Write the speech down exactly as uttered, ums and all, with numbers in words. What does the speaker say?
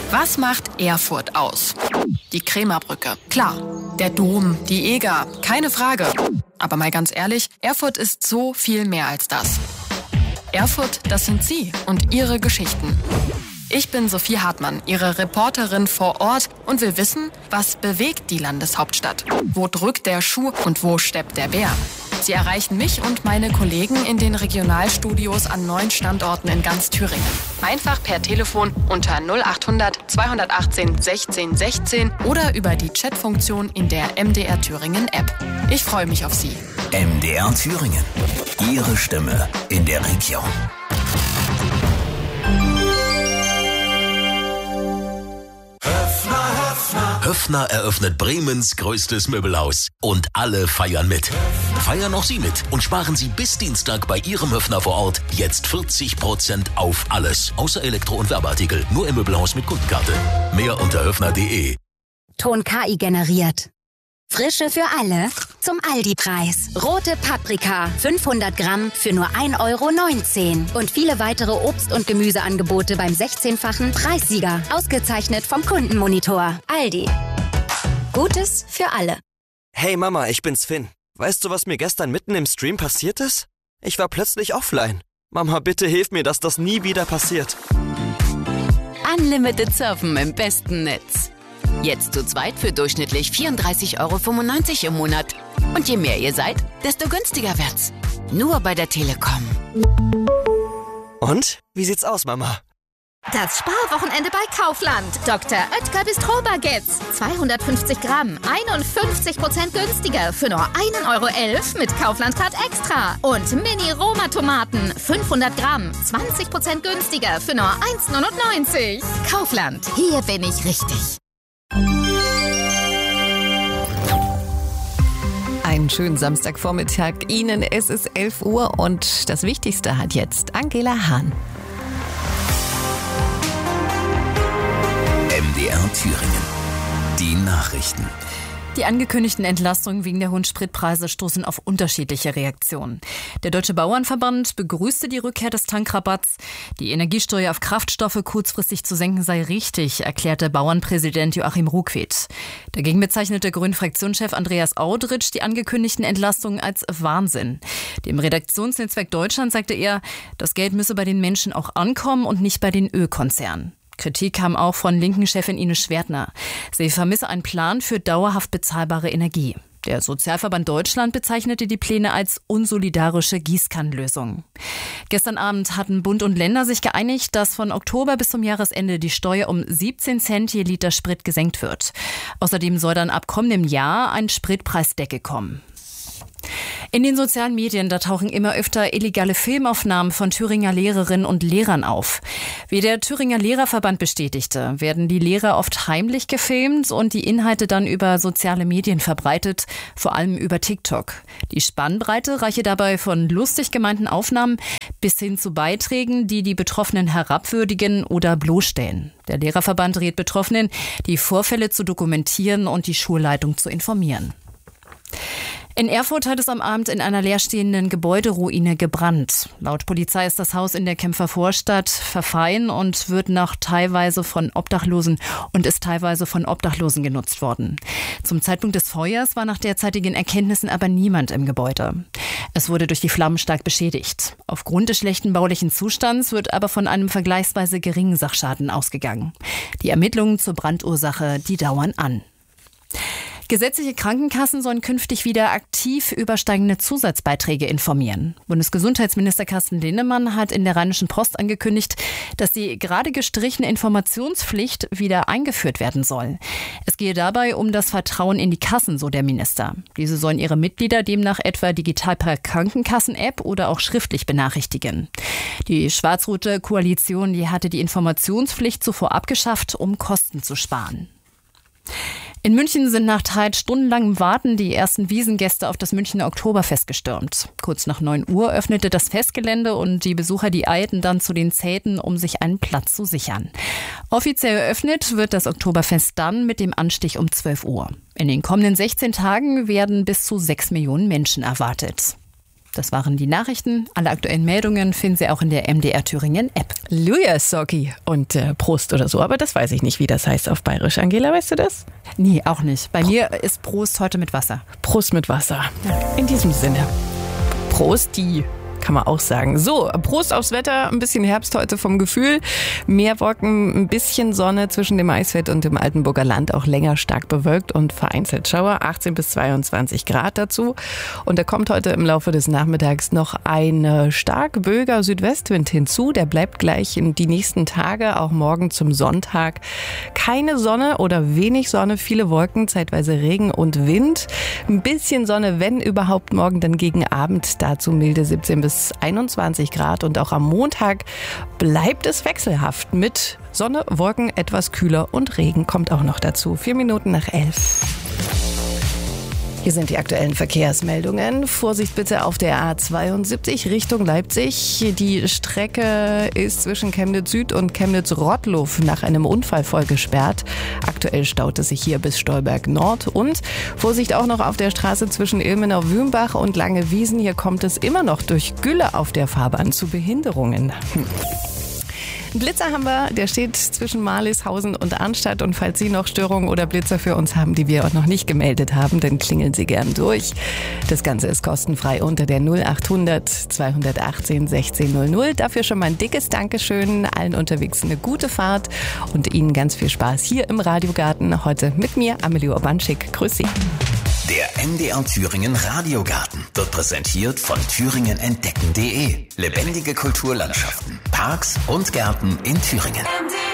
Was macht Erfurt aus? Die Krämerbrücke. Klar. Der Dom, die Eger. Keine Frage. Aber mal ganz ehrlich, Erfurt ist so viel mehr als das. Erfurt, das sind Sie und Ihre Geschichten. Ich bin Sophie Hartmann, Ihre Reporterin vor Ort und will wissen, was bewegt die Landeshauptstadt? Wo drückt der Schuh und wo steppt der Bär? Sie erreichen mich und meine Kollegen in den Regionalstudios an neun Standorten in ganz Thüringen. Einfach per Telefon unter null achthundert zweihundertachtzehn sechzehn sechzehn oder über die Chatfunktion in der M D R Thüringen App. Ich freue mich auf Sie. M D R Thüringen. Ihre Stimme in der Region. Höffner eröffnet Bremens größtes Möbelhaus. Und alle feiern mit. Feiern auch Sie mit und sparen Sie bis Dienstag bei Ihrem Höffner vor Ort jetzt vierzig Prozent auf alles. Außer Elektro- und Werbeartikel. Nur im Möbelhaus mit Kundenkarte. Mehr unter höffner punkt de. Ton K I generiert. Frische für alle zum Aldi-Preis. Rote Paprika, fünfhundert Gramm für nur ein Euro neunzehn. Und viele weitere Obst- und Gemüseangebote beim sechzehnfachen Preissieger. Ausgezeichnet vom Kundenmonitor. Aldi. Gutes für alle. Hey Mama, ich bin's Finn. Weißt du, was mir gestern mitten im Stream passiert ist? Ich war plötzlich offline. Mama, bitte hilf mir, dass das nie wieder passiert. Unlimited Surfen im besten Netz. Jetzt zu zweit für durchschnittlich vierunddreißig Euro fünfundneunzig im Monat. Und je mehr ihr seid, desto günstiger wird's. Nur bei der Telekom. Und? Wie sieht's aus, Mama? Das Sparwochenende bei Kaufland. Doktor Oetker Bistro Baguettes. zweihundertfünfzig Gramm, einundfünfzig Prozent günstiger für nur ein Euro elf mit Kaufland Card Extra. Und Mini-Roma-Tomaten, fünfhundert Gramm, zwanzig Prozent günstiger für nur eins neunundneunzig. Kaufland, hier bin ich richtig. Einen schönen Samstagvormittag Ihnen. Es ist elf Uhr und das Wichtigste hat jetzt Angela Hahn. M D R Thüringen. Die Nachrichten. Die angekündigten Entlastungen wegen der hohen Spritpreise stoßen auf unterschiedliche Reaktionen. Der Deutsche Bauernverband begrüßte die Rückkehr des Tankrabatts. Die Energiesteuer auf Kraftstoffe kurzfristig zu senken sei richtig, erklärte Bauernpräsident Joachim Ruckwied. Dagegen bezeichnete Grünen-Fraktionschef Andreas Audritsch die angekündigten Entlastungen als Wahnsinn. Dem Redaktionsnetzwerk Deutschland sagte er, das Geld müsse bei den Menschen auch ankommen und nicht bei den Ölkonzernen. Kritik kam auch von linken Chefin Ines Schwertner. Sie vermisse einen Plan für dauerhaft bezahlbare Energie. Der Sozialverband Deutschland bezeichnete die Pläne als unsolidarische Gießkannenlösung. Gestern Abend hatten Bund und Länder sich geeinigt, dass von Oktober bis zum Jahresende die Steuer um siebzehn Cent je Liter Sprit gesenkt wird. Außerdem soll dann ab kommendem Jahr ein Spritpreisdeckel kommen. In den sozialen Medien, da tauchen immer öfter illegale Filmaufnahmen von Thüringer Lehrerinnen und Lehrern auf. Wie der Thüringer Lehrerverband bestätigte, werden die Lehrer oft heimlich gefilmt und die Inhalte dann über soziale Medien verbreitet, vor allem über TikTok. Die Spannbreite reiche dabei von lustig gemeinten Aufnahmen bis hin zu Beiträgen, die die Betroffenen herabwürdigen oder bloßstellen. Der Lehrerverband rät Betroffenen, die Vorfälle zu dokumentieren und die Schulleitung zu informieren. In Erfurt hat es am Abend in einer leerstehenden Gebäuderuine gebrannt. Laut Polizei ist das Haus in der Kempfer Vorstadt verfallen und wird noch teilweise von Obdachlosen und ist teilweise von Obdachlosen genutzt worden. Zum Zeitpunkt des Feuers war nach derzeitigen Erkenntnissen aber niemand im Gebäude. Es wurde durch die Flammen stark beschädigt. Aufgrund des schlechten baulichen Zustands wird aber von einem vergleichsweise geringen Sachschaden ausgegangen. Die Ermittlungen zur Brandursache, die dauern an. Gesetzliche Krankenkassen sollen künftig wieder aktiv über steigende Zusatzbeiträge informieren. Bundesgesundheitsminister Carsten Linnemann hat in der Rheinischen Post angekündigt, dass die gerade gestrichene Informationspflicht wieder eingeführt werden soll. Es gehe dabei um das Vertrauen in die Kassen, so der Minister. Diese sollen ihre Mitglieder demnach etwa digital per Krankenkassen-App oder auch schriftlich benachrichtigen. Die schwarz-rote Koalition, die hatte die Informationspflicht zuvor abgeschafft, um Kosten zu sparen. In München sind nach teils stundenlangem Warten die ersten Wiesengäste auf das Münchner Oktoberfest gestürmt. Kurz nach neun Uhr öffnete das Festgelände und die Besucher, die eilten dann zu den Zelten, um sich einen Platz zu sichern. Offiziell eröffnet wird das Oktoberfest dann mit dem Anstich um zwölf Uhr. In den kommenden sechzehn Tagen werden bis zu sechs Millionen Menschen erwartet. Das waren die Nachrichten. Alle aktuellen Meldungen finden Sie auch in der M D R Thüringen App. Luja Socki und äh, Prost oder so, aber das weiß ich nicht, wie das heißt auf Bayerisch. Angela, weißt du das? Nee, auch nicht. Bei mir ist Prost heute mit Wasser. Prost mit Wasser. In diesem Sinne. Prost, die kann man auch sagen. So, Prost aufs Wetter, ein bisschen Herbst heute vom Gefühl. Mehr Wolken, ein bisschen Sonne zwischen dem Eisfeld und dem Altenburger Land, auch länger stark bewölkt und vereinzelt Schauer, achtzehn bis zweiundzwanzig Grad dazu. Und da kommt heute im Laufe des Nachmittags noch ein stark böiger Südwestwind hinzu. Der bleibt gleich in die nächsten Tage, auch morgen zum Sonntag. Keine Sonne oder wenig Sonne, viele Wolken, zeitweise Regen und Wind. Ein bisschen Sonne, wenn überhaupt morgen, dann gegen Abend. Dazu milde siebzehn bis einundzwanzig Grad und auch am Montag bleibt es wechselhaft mit Sonne, Wolken, etwas kühler und Regen kommt auch noch dazu. Vier Minuten nach elf. Hier sind die aktuellen Verkehrsmeldungen. Vorsicht bitte auf der A zweiundsiebzig Richtung Leipzig. Die Strecke ist zwischen Chemnitz Süd und Chemnitz Rottluff nach einem Unfall voll gesperrt. Aktuell staut es sich hier bis Stolberg Nord. Und Vorsicht auch noch auf der Straße zwischen Ilmenau-Wümbach und Langewiesen. Hier kommt es immer noch durch Gülle auf der Fahrbahn zu Behinderungen. Hm. Einen Blitzer haben wir, der steht zwischen Marlishausen und Arnstadt. Und falls Sie noch Störungen oder Blitzer für uns haben, die wir auch noch nicht gemeldet haben, dann klingeln Sie gern durch. Das Ganze ist kostenfrei unter der null achthundert zweihundertachtzehn sechzehn null null. Dafür schon mal ein dickes Dankeschön. Allen unterwegs eine gute Fahrt und Ihnen ganz viel Spaß hier im Radiogarten. Heute mit mir, Amelie Urbanschik. Grüß Sie. Der M D R Thüringen Radiogarten wird präsentiert von thüringen entdecken punkt de. Lebendige Kulturlandschaften, Parks und Gärten in Thüringen.